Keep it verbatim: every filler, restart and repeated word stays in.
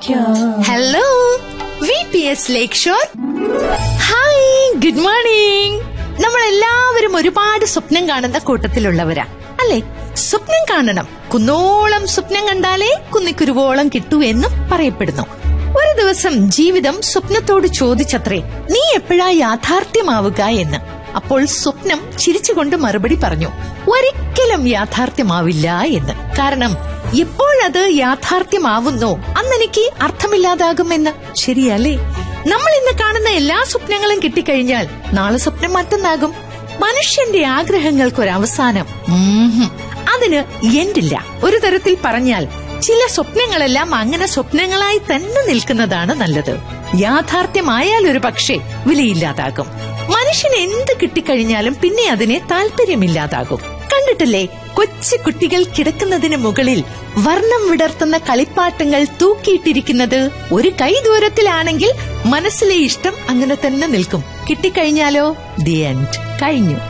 Hello, V P S ലേക്ക് shore. Hi, good morning. നമ്മളെല്ലാവരും ഒരുപാട് സ്വപ്നം കാണുന്ന കൂട്ടത്തിലുള്ളവരാ അല്ലെ? സ്വപ്നം കാണണം, കുന്നോളം സ്വപ്നം കണ്ടാലേ കുന്നിക്കുരുവോളം കിട്ടൂ എന്നും പറയപ്പെടുന്നു. ഒരു ദിവസം ജീവിതം സ്വപ്നത്തോട് ചോദിച്ചത്രേ, നീ എപ്പോഴാ യാഥാർത്ഥ്യമാവുക എന്ന്. അപ്പോൾ സ്വപ്നം ചിരിച്ചുകൊണ്ട് മറുപടി പറഞ്ഞു, ഒരിക്കലും യാഥാർത്ഥ്യമാവില്ല എന്ന്. കാരണം എപ്പോഴത് യാഥാർത്ഥ്യമാവുന്നോ അന്നെനിക്ക് അർത്ഥമില്ലാതാകുമെന്ന്. ശരിയല്ലേ? നമ്മൾ ഇന്ന് കാണുന്ന എല്ലാ സ്വപ്നങ്ങളും കിട്ടിക്കഴിഞ്ഞാൽ നാളെ സ്വപ്നം മറ്റൊന്നാകും. മനുഷ്യന്റെ ആഗ്രഹങ്ങൾക്കൊരവസാനം അതിന് എൻഡില്ല. ഒരു തരത്തിൽ പറഞ്ഞാൽ ചില സ്വപ്നങ്ങളെല്ലാം അങ്ങനെ സ്വപ്നങ്ങളായി തന്നെ നിൽക്കുന്നതാണ് നല്ലത്. യാഥാർത്ഥ്യമായാൽ ഒരു പക്ഷേ വിലയില്ലാതാകും. മനുഷ്യന് എന്ത് കിട്ടിക്കഴിഞ്ഞാലും പിന്നെ അതിനെ താല്പര്യമില്ലാതാകും. കണ്ടിട്ടില്ലേ, കൊച്ചു കുട്ടികൾ കിടക്കുന്നതിന് മുകളിൽ വർണ്ണം വിടർത്തുന്ന കളിപ്പാട്ടങ്ങൾ തൂക്കിയിട്ടിരിക്കുന്നത്? ഒരു കൈ ദൂരത്തിലാണെങ്കിൽ മനസ്സിലെ ഇഷ്ടം അങ്ങനെ തന്നെ നിൽക്കും. കിട്ടിക്കഴിഞ്ഞാലോ ദി എൻഡ്, കഴിഞ്ഞു.